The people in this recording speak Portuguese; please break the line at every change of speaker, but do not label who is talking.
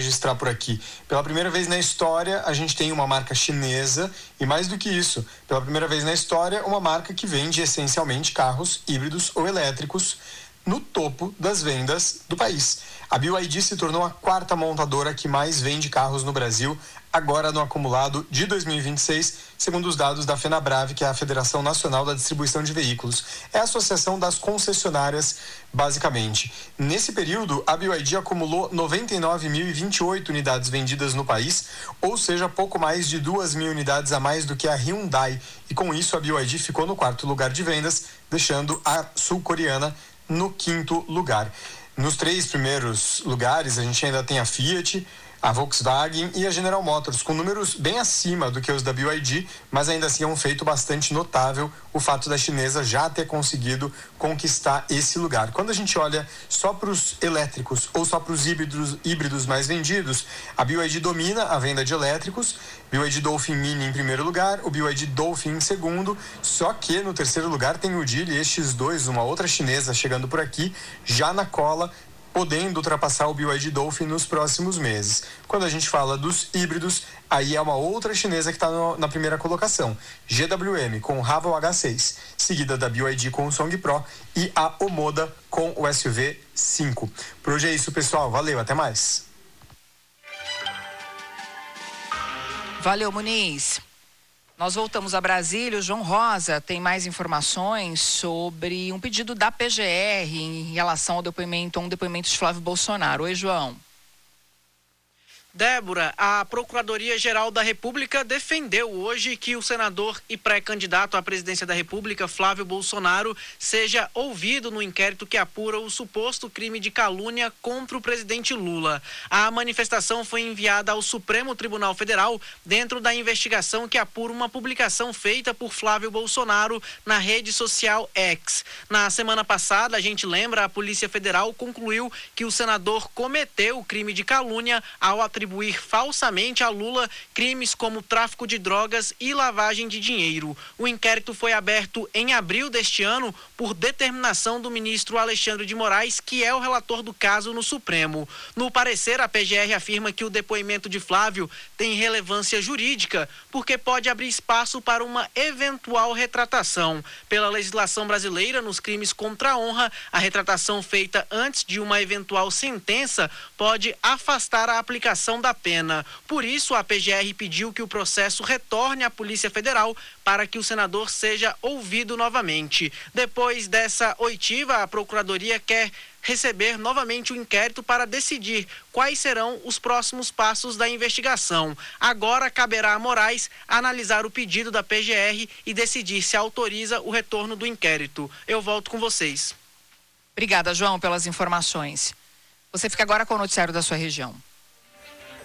registrar por aqui. Pela primeira vez na história, a gente tem uma marca chinesa e, mais do que isso, pela primeira vez na história, uma marca que vende essencialmente carros híbridos ou elétricos no topo das vendas do país. A BYD se tornou a quarta montadora que mais vende carros no Brasil, agora no acumulado de 2026, segundo os dados da FenaBrave, que é a Federação Nacional da Distribuição de Veículos. É a associação das concessionárias, basicamente. Nesse período, a BYD acumulou 99.028 unidades vendidas no país, ou seja, pouco mais de 2.000 unidades a mais do que a Hyundai. E com isso, a BYD ficou no quarto lugar de vendas, deixando a sul-coreana no quinto lugar. Nos três primeiros lugares, a gente ainda tem a Fiat, a Volkswagen e a General Motors, com números bem acima do que os da BYD, mas ainda assim é um feito bastante notável o fato da chinesa já ter conseguido conquistar esse lugar. Quando a gente olha só para os elétricos ou só para os híbridos mais vendidos, a BYD domina a venda de elétricos, BYD Dolphin Mini em primeiro lugar, o BYD Dolphin em segundo, só que no terceiro lugar tem o Geely EX2, uma outra chinesa chegando por aqui, já na cola, podendo ultrapassar o BYD Dolphin nos próximos meses. Quando a gente fala dos híbridos, aí é uma outra chinesa que está na primeira colocação, GWM com o Haval H6, seguida da BYD com o Song Pro e a Omoda com o SUV 5. Por hoje é isso, pessoal. Valeu, até mais.
Valeu, Muniz. Nós voltamos a Brasília. O João Rosa tem mais informações sobre um pedido da PGR em relação ao depoimento de Flávio Bolsonaro. Oi, João.
Débora, a Procuradoria-Geral da República defendeu hoje que o senador e pré-candidato à presidência da República, Flávio Bolsonaro, seja ouvido no inquérito que apura o suposto crime de calúnia contra o presidente Lula. A manifestação foi enviada ao Supremo Tribunal Federal dentro da investigação que apura uma publicação feita por Flávio Bolsonaro na rede social X. Na semana passada, a gente lembra, a Polícia Federal concluiu que o senador cometeu o crime de calúnia ao atribuir falsamente a Lula crimes como tráfico de drogas e lavagem de dinheiro. O inquérito foi aberto em abril deste ano por determinação do ministro Alexandre de Moraes, que é o relator do caso no Supremo. No parecer, a PGR afirma que o depoimento de Flávio tem relevância jurídica, porque pode abrir espaço para uma eventual retratação. Pela legislação brasileira, nos crimes contra a honra, a retratação feita antes de uma eventual sentença pode afastar a aplicação da pena. Por isso, a PGR pediu que o processo retorne à Polícia Federal para que o senador seja ouvido novamente. Depois dessa oitiva, a Procuradoria quer receber novamente o inquérito para decidir quais serão os próximos passos da investigação. Agora caberá a Moraes analisar o pedido da PGR e decidir se autoriza o retorno do inquérito. Eu volto com vocês.
Obrigada, João, pelas informações. Você fica agora com o noticiário da sua região.